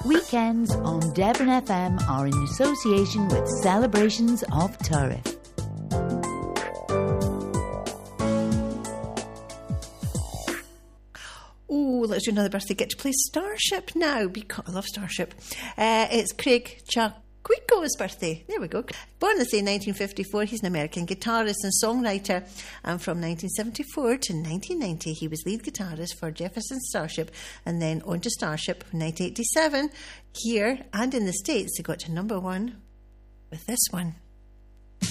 Weekends on Devon FM are in association with Celebrations of Turriff. Oh, let's do another birthday. Get to play Starship now, because I love Starship. It's Craig Chaquico's birthday. There we go. Born, let's say, in 1954, he's an American guitarist and songwriter. And from 1974 to 1990, he was lead guitarist for Jefferson Starship, and then on to Starship in 1987. Here and in the States, they got to number one with this one.